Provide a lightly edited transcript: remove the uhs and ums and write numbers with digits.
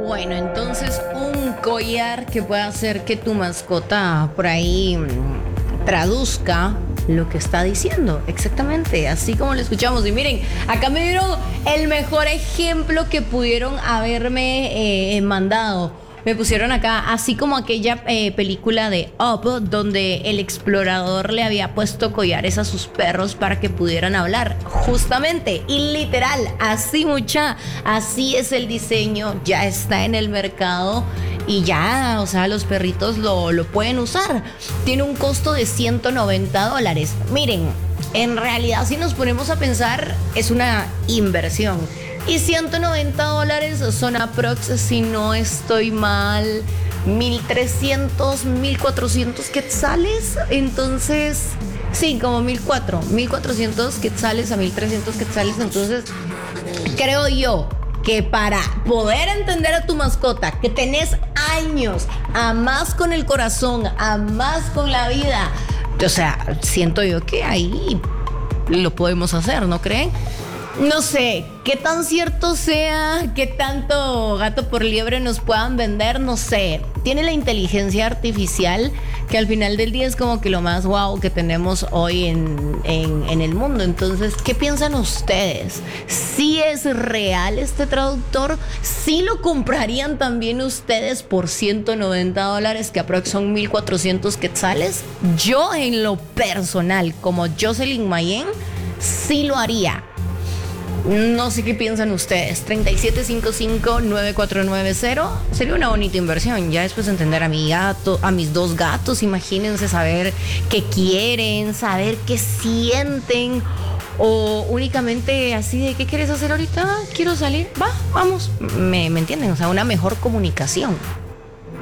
Bueno, entonces un collar que pueda hacer que tu mascota por ahí traduzca lo que está diciendo, exactamente, así como lo escuchamos. Y miren, acá me dieron el mejor ejemplo que pudieron haberme mandado. Me pusieron acá, así como aquella película de Up, donde el explorador le había puesto collares a sus perros para que pudieran hablar. Justamente, y literal, así así es el diseño, ya está en el mercado y ya, o sea, los perritos lo pueden usar. Tiene un costo de $190. Miren, en realidad, si nos ponemos a pensar, es una inversión. Y $190 son aprox, si no estoy mal, 1,300, 1,400 quetzales. Entonces, sí, como 1,400 quetzales a 1,300 quetzales. Entonces, creo yo que para poder entender a tu mascota, que tenés años, amás con el corazón, amás con la vida, o sea, siento yo que ahí lo podemos hacer, ¿no creen? No sé, qué tan cierto sea, qué tanto gato por liebre nos puedan vender, no sé. Tiene la inteligencia artificial que al final del día es como que lo más guau que tenemos hoy en el mundo. Entonces, ¿qué piensan ustedes? ¿Sí es real este traductor? ¿Sí lo comprarían también ustedes por $190, que aproximadamente son 1,400 quetzales? Yo, en lo personal, como Jocelyn Mayen, sí lo haría. No sé qué piensan ustedes. 3755-9490. Sería una bonita inversión. Ya después entender a mi gato, a mis dos gatos. Imagínense, saber qué quieren, saber qué sienten. O únicamente así de, ¿qué quieres hacer ahorita? Quiero salir. Va, vamos. ¿Me entienden? O sea, una mejor comunicación.